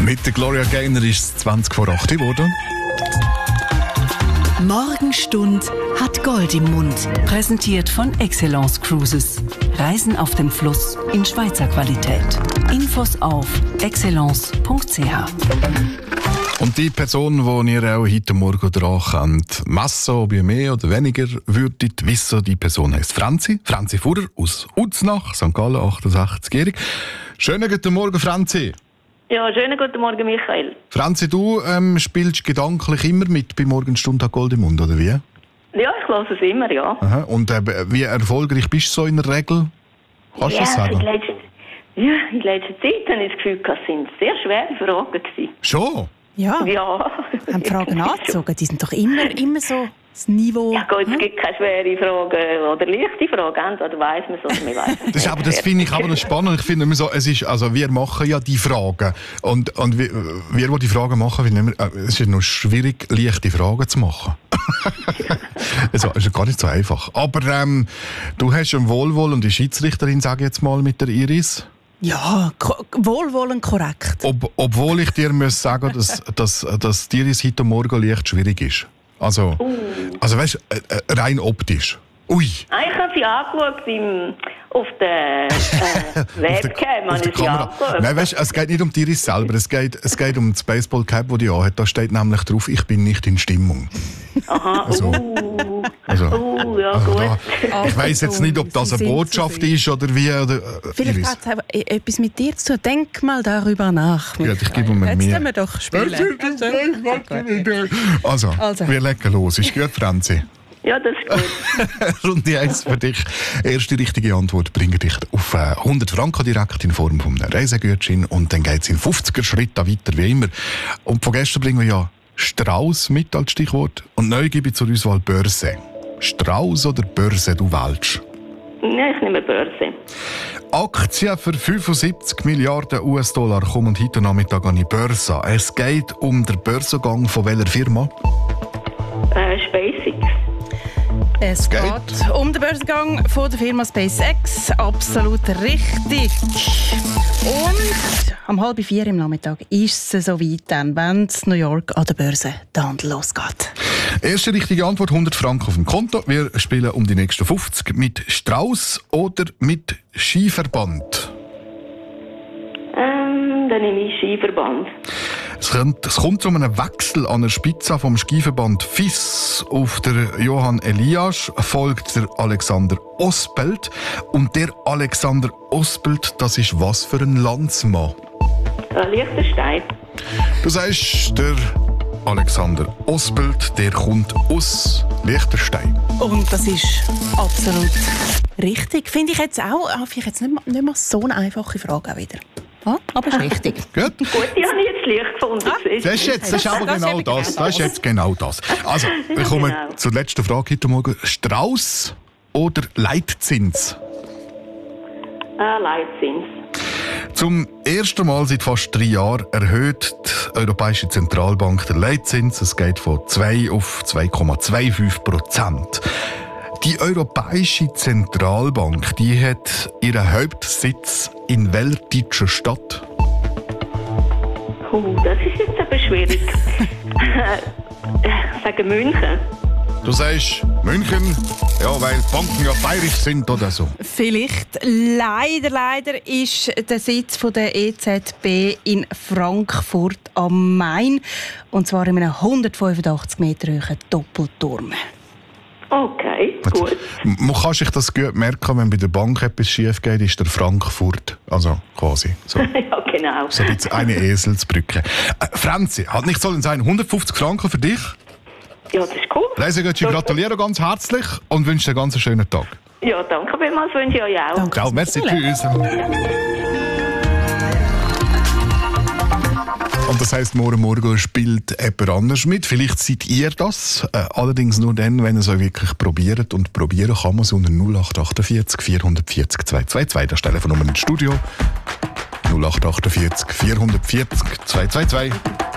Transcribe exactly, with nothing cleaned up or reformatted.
Mit der Gloria Gaynor ist es zwanzig vor acht geworden. Morgenstund hat Gold im Mund. Präsentiert von Excellence Cruises. Reisen auf dem Fluss in Schweizer Qualität. Infos auf excellence punkt c h. Und die Person, die ihr auch heute Morgen dran könnt, messen, ob ihr mehr oder weniger würdet wissen, die Person heisst Franzi. Franzi Fuhrer aus Uznach, Sankt Gallen, achtundsechzigjährig. Schönen guten Morgen, Franzi. Ja, schönen guten Morgen, Michael. Franzi, du ähm, spielst gedanklich immer mit bei Morgenstund hat Gold im Mund, oder wie? Ja, ich höre es immer, ja. Aha. Und äh, wie erfolgreich bist du so in der Regel? Kannst du ja, das sagen? In letzter, ja, in letzter Zeit habe ich das Gefühl, es sind sehr schwere Fragen gewesen. Schon? Ja, Ja. haben die Fragen angezogen. Die sind doch immer, immer so das Niveau. Ja gut, es gibt keine schwere Fragen oder leichte Fragen. Entweder weiss man es oder man weiss es Das, ist, aber das finde ich aber noch spannend. Ich finde immer so, es ist, also wir machen ja die Fragen. Und, und wir, wir, die die Fragen machen, finden immer, äh, es ist noch schwierig, leichte Fragen zu machen. Also, es ist gar nicht so einfach. Aber ähm, du hast eine wohlwollende Schiedsrichterin, sage ich jetzt mal, mit der Iris. Ja, ko- wohlwollend korrekt. Ob, obwohl ich dir muss sagen, dass, dass, dass die Iris heute Morgen leicht schwierig ist. Also, Uh. also weißt du, äh, rein optisch. Ui. Ah, ich habe sie angeschaut im, auf der äh, Webcam. Auf der Kamera. Nein, weißt, es geht nicht um die Iris selber, es geht, es geht um das Baseball-Cap, das die anhat. Da steht nämlich drauf, ich bin nicht in Stimmung. Aha, Also, uh, also, uh, ja also gut. da, ich weiss jetzt nicht, ob das eine Sie sind Botschaft zu ist oder wie. Oder, äh, Vielleicht Iris. hat es aber etwas mit dir zu tun. Denk mal darüber nach. Ja, ich gebe mir Jetzt Mühe. können wir doch spielen. Also, Also. wir legen los. Ist gut, Franzi? Ja, das ist gut. Runde eins für dich. Erste richtige Antwort bringt dich auf äh, hundert Franken direkt in Form von einem Reisegutschein und dann geht es in fünfziger Schritten weiter wie immer. Und von gestern bringen wir ja Strauss mit als Stichwort und neu gebe ich zur Auswahl Börse. Strauss oder Börse, du wählst? Nein, ich nehme Börse. Aktien für fünfundsiebzig Milliarden U S-Dollar kommen heute Nachmittag an die Börse. Es geht um den Börsengang von welcher Firma? Äh, SpaceX. Es geht. Geht. um den Börsengang von der Firma SpaceX. Absolut richtig. Und am halb vier im Nachmittag ist es so weit, dann, wenn in New York an der Börse der Handel losgeht. Erste richtige Antwort, hundert Franken auf dem Konto. Wir spielen um die nächsten fünfzig mit Strauss oder mit Skiverband. Ähm, dann nehme ich Skiverband. Es kommt, es kommt zu einem Wechsel an der Spitze vom Skiverband F I S. Auf der Johann Elias folgt der Alexander Ospelt. Und der Alexander Ospelt, das ist was für ein Landsmann? Äh, Liechtenstein. Du sagst, der Alexander Ospelt, der kommt aus Liechtenstein. Und das ist absolut richtig. Finde ich jetzt auch, ah, vielleicht jetzt nicht mal, nicht mal so eine einfache Frage auch wieder. Ah, aber ist richtig. Gut? Gut, die habe ich jetzt leicht gefunden. Ah. siehst du? Das ist jetzt das ist aber Das ist genau eben das. genau Das ist jetzt genau das. Also, wir Ja, kommen genau. zur letzten Frage heute Morgen. Strauss oder Leitzins? Äh, Leitzins. Zum ersten Mal seit fast drei Jahren erhöht die Europäische Zentralbank den Leitzins. Es geht von zwei auf zwei Komma fünfundzwanzig Prozent. Die Europäische Zentralbank, die hat ihren Hauptsitz in welcher deutschen Stadt? Uh, das ist jetzt aber schwierig. Ich sage München. Du sagst München, ja, weil die Banken ja bayerisch sind oder so. Vielleicht. Leider, leider ist der Sitz von der E Z B in Frankfurt am Main. Und zwar in einem hundertfünfundachtzig Meter hohen Doppelturm. Okay, gut. Man kann sich das gut merken, wenn bei der Bank etwas schief geht, ist der Frankfurt. Also quasi. So, Ja, genau. so ein eine Eselsbrücke. Äh, Franzi, hat nicht sollen sein, hundertfünfzig Franken für dich. Ja, das ist cool. Leisegötsch, gratuliere ganz herzlich und wünsche dir einen ganz schönen Tag. Ja, danke vielmals, wünsche ich euch auch. Danke. Ciao, merci, tschüss. Und das heisst, morgen Morgen spielt jemand anders mit. Vielleicht seid ihr das. Äh, allerdings nur dann, wenn ihr es euch wirklich probiert. Und probieren kann man es unter null acht achtundvierzig vierhundertvierzig zweihundertzweiundzwanzig. Das Telefonnummer ins Studio. null acht achtundvierzig vierhundertvierzig zweihundertzweiundzwanzig.